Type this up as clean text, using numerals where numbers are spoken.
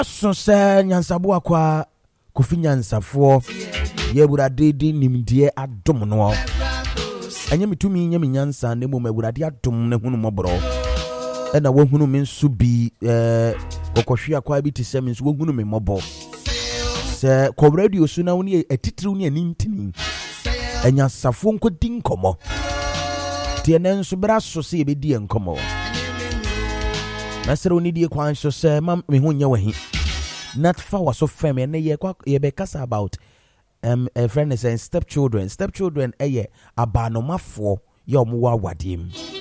so say nyansabo akwa Kofi Nyansafo ye Awurade di nimdie adom no anya mitumi nya minyansa ne mom Awurade adom ne hunu mobro na wo hunu me nso bi kokohwe akwa bi tisem nso wo hunu me mobo se ko radio so na woni atitiri ni anintini anya safo nkodi nkomo tie ne nso bra so se be die nkomo na sere oni die kwan so se ma me hu nya wahi not for so femme ne ye be kasa about a friend is saying stepchildren eye abanomafo ye omo wa wadim